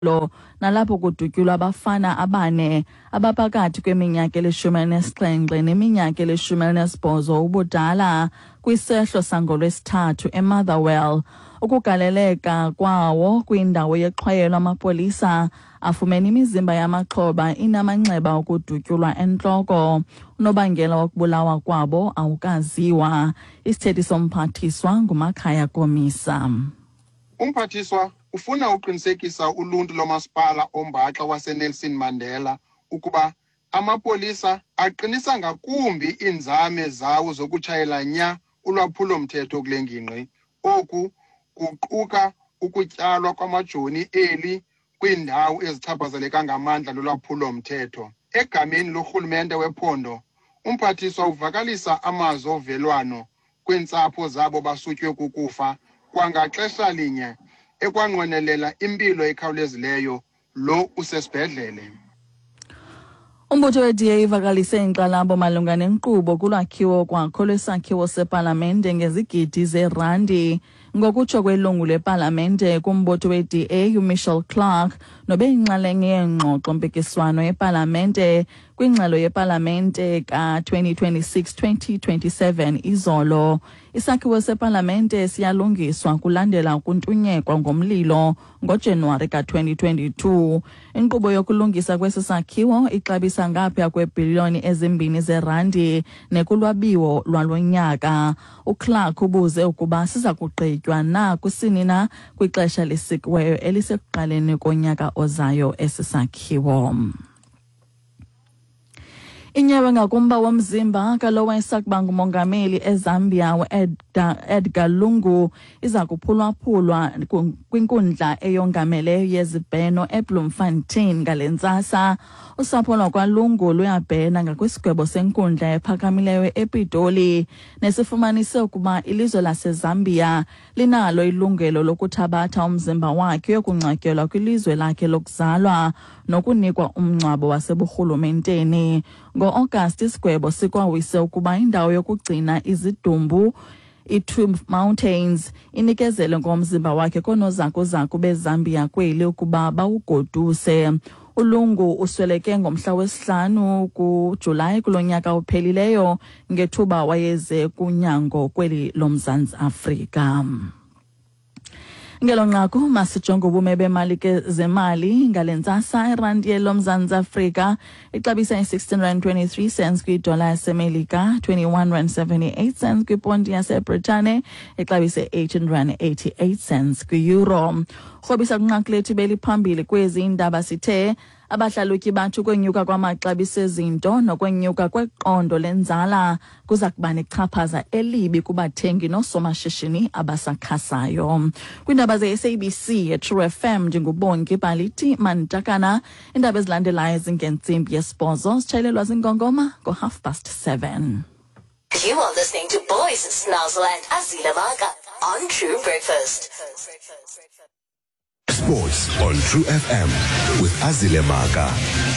lo nalapho kudutyulwa abafana abane abaphakathi kweminyaka eli-17 neminyaka eli-18 ubudala kwisehlo sangolwesithathu eMotherwell. Ukugaleleka kwawo kwindawo yexhwayelo amapolisa afumene imizimba yamaxhoba inamanxeba okudutyulwa entloko. Unobangela wokubulawa kwabo awukaziwa. Isithethi somphathiswa nguMakhaya Komisa. Umphathiswa ufuna uqinisekisa uluntu lomasipala ombaxa waseNelson Mandela ukuba amapolisa aqinisa ngakumbi iinzame zawo zokutshayela nya ulwaphulo-mthetho kule ngingqi. Oku kuquka ukutyalwa kwamajoni eli kwiindawo ezichaphazeleka ngamandla lolwaphulo-mthetho. Egameni lorhulumente wephondo, umphathiswa uvakalisa amazwi ovelwano kwiintsapho zabo basutywe kukufa kwangaxesha linye ekwanqwenelela impilo ekhawulezileyo lo usesibhedlele. Umbutho we-DA ivakalise inkxalabo malunga nenkqubo kulwakhiwo kwakho lwesakhiwo sepalamente ngezigidi zeerandi. Ngokutsho kwelungu lepalamente kumbutho we-DA uMichelle Clark nobeyinxalenye yeengxoxo-mpikiswano yepalamente kwingxelo yepalamente ka-2026-2027 izolo. Isakhiwo sepalamente siyalungiswa kulandela ukuntunyekwa ngomlilo ngoJanuwari ka-2022. Inkqubo yokulungisa kwesi sakhiwo ixabisa ngaphaya kweebhiliyoni ezimbini zeerandi nekulwabiwo lwalo nyaka. uClark ubuze ukuba siza kugqitywa na kusini na kwixesha lesikiweyo elisekuqaleni konyaka ozayo esi sakhiwo. Inyewe ngakumba womzimba kalowo esakuba ngumongameli eZambia Edgar Lungu iza kuphulwa-phulwa kwinkundla eyongameleyo yezibheno eBloemfontein ngalentsasa. Usapho lwakwaLungu luyabhena ngakwisigwebo senkundla ephakamileyo ePitoli nesifumanise ukuba ilizwe laseZambia linalo ilungelo lokuthabatha umzimba wakhe yokungcwatyelwa kwilizwe lakhe lokuzalwa nokunikwa umngcwabo waseburhulumenteni. Ngo-Agasti isigwebo sikwawise ukuba indawo yokugcina izidumbu iTwo Mountains inikezele ngomzimba wakhe koonozakuzaku beZambia kweli ukuba bawugoduse. uLungu usweleke ngomhla wesi-5 kuJulayi kulo nyaka uphelileyo ngethuba wayeze kunyango kweli loMzantsi Afrika. Ngelo nqaku masijonge ubume bemali zemali ngalentsasa. Irandi yeloMzantsi Afrika ixabisa i-16.23 kwidola yaseMelika, 21.78 kwiponti yaseBritane, ixabise 18.88 kwi-euro. Rhobisa kunqaku lethu beliphambili kwezi indaba sithe abahlalutyi bathi ukwenyuka kwamaxabiso ezinto nokwenyuka kweqondo lenzala kuza kuba nechaphaza elibi kubathengi noosomashishini abasakhasayo. Kwiindaba ze-SABC ye-True FM ndingubongi Balithi Mantakana. Iindaba ezilandelayo zingentsimbi yesibhozo zitshayelelwa zinkongoma ngo7:30. You are listening to Boys Snazzle and Azile Maka on True Breakfast. Sports on True FM with Azile Maka.